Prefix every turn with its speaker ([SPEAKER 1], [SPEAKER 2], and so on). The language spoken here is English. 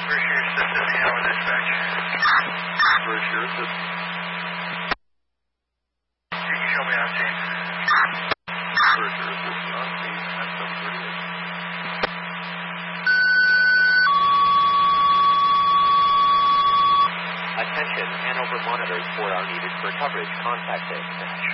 [SPEAKER 1] Where's your assistant now in dispatch?
[SPEAKER 2] Where's your assistant?
[SPEAKER 1] You can show me on scene.
[SPEAKER 2] Where's your assistant on scene? That's 738.
[SPEAKER 3] Attention, Hanover monitors for our needed for coverage. Contact dispatch.